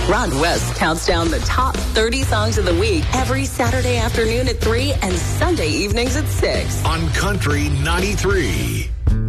Rod West counts down the top 30 songs of the week every Saturday afternoon at 3 and Sunday evenings at 6. On Country 93.